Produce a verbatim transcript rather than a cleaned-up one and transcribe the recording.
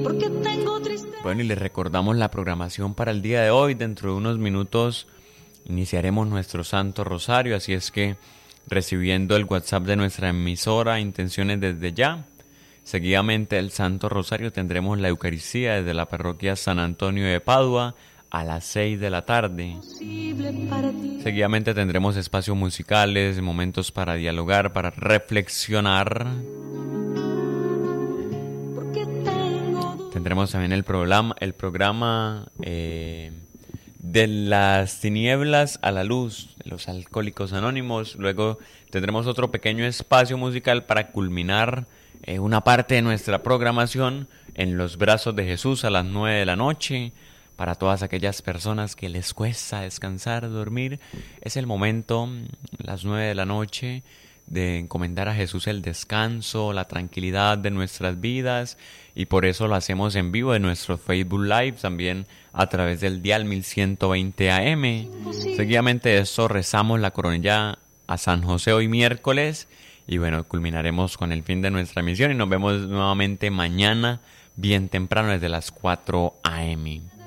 porque tengo tristeza. Bueno, y les recordamos la programación para el día de hoy. Dentro de unos minutos iniciaremos nuestro Santo Rosario, así es que recibiendo el WhatsApp de nuestra emisora, intenciones desde ya. Seguidamente el Santo Rosario tendremos la Eucaristía desde la parroquia San Antonio de Padua a las seis de la tarde. Seguidamente tendremos espacios musicales, momentos para dialogar, para reflexionar. Tendremos también el programa, el programa eh, de las tinieblas a la luz, de los alcohólicos anónimos. Luego tendremos otro pequeño espacio musical para culminar eh, una parte de nuestra programación en los brazos de Jesús a las nueve de la noche. Para todas aquellas personas que les cuesta descansar, dormir, es el momento, las nueve de la noche, de encomendar a Jesús el descanso, la tranquilidad de nuestras vidas, y por eso lo hacemos en vivo en nuestro Facebook Live, también a través del dial mil ciento veinte A M. Seguidamente de eso rezamos la coronilla a San José hoy miércoles, y bueno, culminaremos con el fin de nuestra misión y nos vemos nuevamente mañana bien temprano desde las cuatro A M